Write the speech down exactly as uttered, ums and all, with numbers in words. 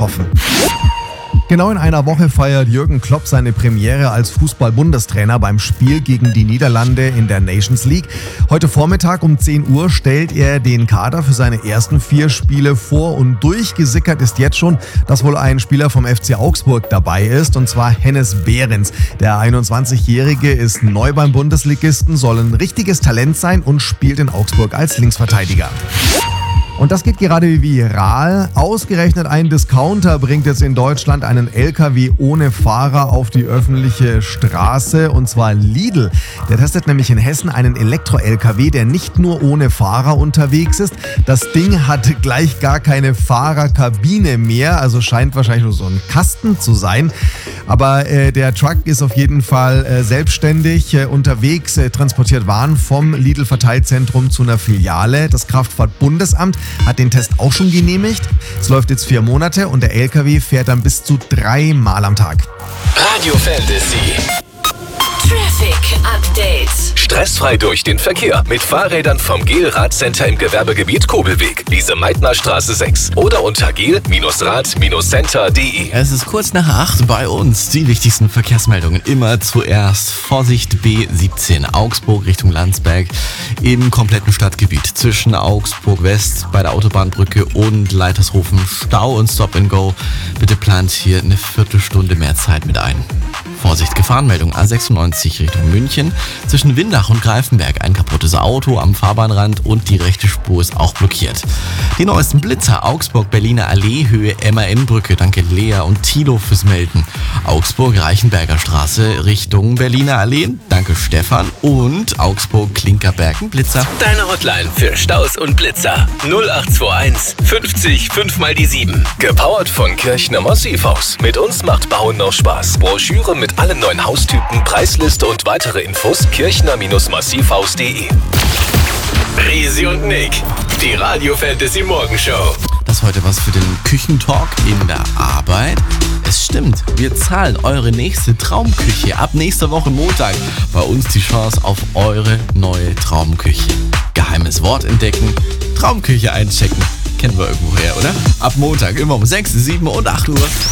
getroffen. Genau in einer Woche feiert Jürgen Klopp seine Premiere als Fußball-Bundestrainer beim Spiel gegen die Niederlande in der Nations League. Heute Vormittag um zehn Uhr stellt er den Kader für seine ersten vier Spiele vor und durchgesickert ist jetzt schon, dass wohl ein Spieler vom F C Augsburg dabei ist, und zwar Hennes Behrens. Der einundzwanzigjährige ist neu beim Bundesligisten, soll ein richtiges Talent sein und spielt in Augsburg als Linksverteidiger. Und das geht gerade viral. Ausgerechnet ein Discounter bringt jetzt in Deutschland einen L K W ohne Fahrer auf die öffentliche Straße, und zwar Lidl. Der testet nämlich in Hessen einen Elektro-L K W, der nicht nur ohne Fahrer unterwegs ist. Das Ding hat gleich gar keine Fahrerkabine mehr, also scheint wahrscheinlich nur so ein Kasten zu sein. Aber äh, der Truck ist auf jeden Fall äh, selbstständig äh, unterwegs, äh, transportiert Waren vom Lidl-Verteilzentrum zu einer Filiale. Das Kraftfahrtbundesamt hat den Test auch schon genehmigt. Es läuft jetzt vier Monate und der L K W fährt dann bis zu drei Mal am Tag. Radio Fantasy. Traffic Update. Stressfrei durch den Verkehr mit Fahrrädern vom Gel Radcenter im Gewerbegebiet Kobelweg, Lise Meitner Straße sechs oder unter gel Rad Center punkt de. Es ist kurz nach acht bei uns. Die wichtigsten Verkehrsmeldungen immer zuerst. Vorsicht B siebzehn Augsburg Richtung Landsberg im kompletten Stadtgebiet zwischen Augsburg West bei der Autobahnbrücke und Leitershofen Stau und Stop and Go. Bitte plant hier eine Viertelstunde mehr Zeit mit ein. Vorsicht, Gefahrenmeldung A sechsundneunzig Richtung München. Zwischen Windach und Greifenberg ein kaputtes Auto am Fahrbahnrand und die rechte Spur ist auch blockiert. Die neuesten Blitzer, Augsburg Berliner Allee, Höhe M A N-Brücke. Danke Lea und Thilo fürs Melden. Augsburg Reichenberger Straße Richtung Berliner Allee. Danke Stefan. Und Augsburg Klinkerberg, Blitzer. Deine Hotline für Staus und Blitzer. null acht zwei eins fünfzig fünf mal die sieben. Gepowert von Kirchner Massivhaus. Mit uns macht Bauen noch Spaß. Broschüre mit allen neuen Haustypen, Preisliste und weitere Infos kirchner Massivhaus punkt de. Risi und Nick, die Radio Fantasy Morgenshow. Das ist heute was für den Küchentalk in der Arbeit. Es stimmt, wir zahlen eure nächste Traumküche. Ab nächster Woche Montag bei uns die Chance auf eure neue Traumküche. Geheimes Wort entdecken, Traumküche einchecken. Kennen wir irgendwoher, oder? Ab Montag immer um sechs, sieben und acht Uhr.